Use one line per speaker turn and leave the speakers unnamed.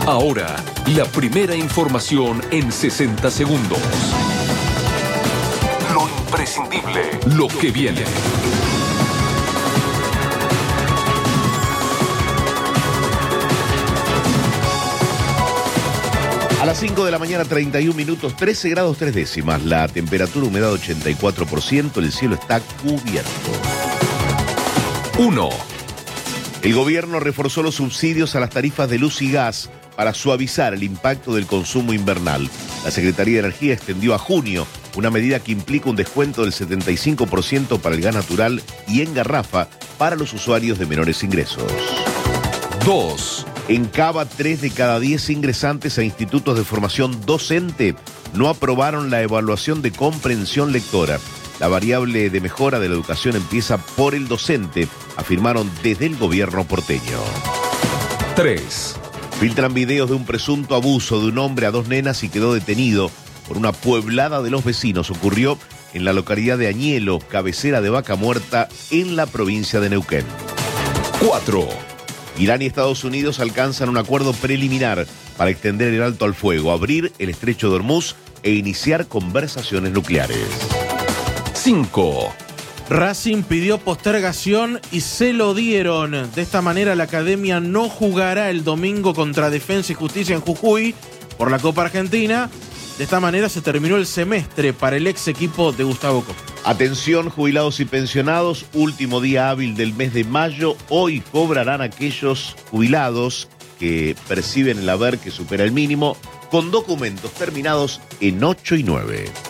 Ahora, la primera información en 60 segundos. Lo imprescindible, lo que viene.
A las 5 de la mañana, 31 minutos, 13 grados 3 décimas. La temperatura, humedad 84%, el cielo está cubierto.
1.
El gobierno reforzó los subsidios a las tarifas de luz y gas para suavizar el impacto del consumo invernal. La Secretaría de Energía extendió a junio una medida que implica un descuento del 75% para el gas natural y en garrafa para los usuarios de menores ingresos.
2.
En Cava, 3 de cada 10 ingresantes a institutos de formación docente no aprobaron la evaluación de comprensión lectora. La variable de mejora de la educación empieza por el docente, afirmaron desde el gobierno porteño.
3.
Filtran videos de un presunto abuso de un hombre a 2 nenas y quedó detenido por una pueblada de los vecinos. Ocurrió en la localidad de Añelo, cabecera de Vaca Muerta, en la provincia de Neuquén.
4.
Irán y Estados Unidos alcanzan un acuerdo preliminar para extender el alto al fuego, abrir el estrecho de Hormuz e iniciar conversaciones nucleares.
5.
Racing pidió postergación y se lo dieron. De esta manera la academia no jugará el domingo contra Defensa y Justicia en Jujuy por la Copa Argentina. De esta manera se terminó el semestre para el ex equipo de Gustavo Costa.
Atención, jubilados y pensionados, último día hábil del mes de mayo. Hoy cobrarán aquellos jubilados que perciben el haber que supera el mínimo con documentos terminados en 8 y 9.